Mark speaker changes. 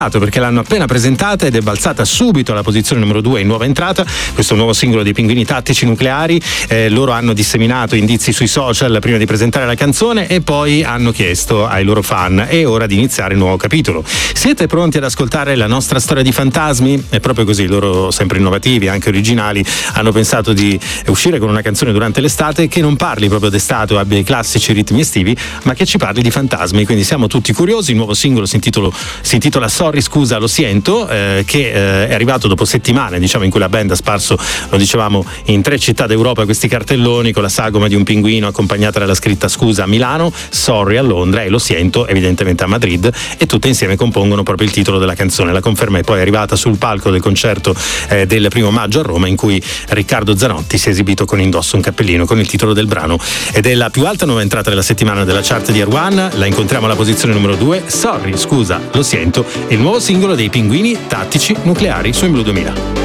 Speaker 1: perché l'hanno appena presentata ed è balzata subito alla posizione numero 2 in nuova entrata, questo nuovo singolo dei Pinguini Tattici Nucleari. Loro hanno disseminato indizi sui social prima di presentare la canzone e poi hanno chiesto ai loro fan: è ora di iniziare il nuovo capitolo, siete pronti ad ascoltare la nostra storia di fantasmi? È proprio così, loro sempre innovativi, anche originali, hanno pensato di uscire con una canzone durante l'estate che non parli proprio d'estate o abbia i classici ritmi estivi, ma che ci parli di fantasmi, quindi siamo tutti curiosi. Il nuovo singolo si intitola Sorry Scusa Lo Siento, che è arrivato dopo settimane, diciamo, in cui la band ha sparso, lo dicevamo, in 3 città d'Europa questi cartelloni con la sagoma di un pinguino accompagnata dalla scritta Scusa a Milano, Sorry a Londra e Lo Siento evidentemente a Madrid, e tutte insieme compongono proprio il titolo della canzone. La conferma è poi arrivata sul palco del concerto del 1° maggio a Roma, in cui Riccardo Zanotti si è esibito con indosso un cappellino con il titolo del brano, ed è la più alta nuova entrata della settimana della chart di One. La incontriamo alla posizione numero 2, Sorry Scusa Lo Siento, il nuovo singolo dei Pinguini Tattici Nucleari su In Blu 2000.